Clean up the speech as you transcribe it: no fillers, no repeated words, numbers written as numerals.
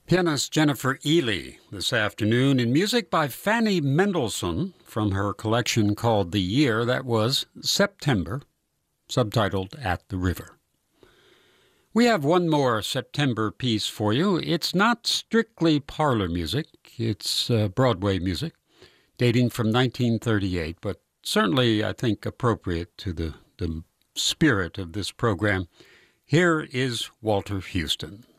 Pianist Jennifer Ely this afternoon in music by Fanny Mendelssohn from her collection called The Year. That was September, subtitled At the River. We have one more September piece for you. It's not strictly parlor music. It's Broadway music dating from 1938, but certainly, I think, appropriate to the spirit of this program. Here is Walter Houston.